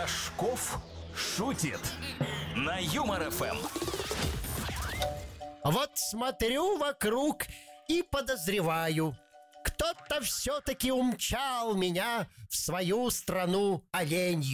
Рожков шутит на Юмор ФМ. Вот смотрю вокруг и подозреваю, кто-то все-таки умчал меня в свою страну оленью.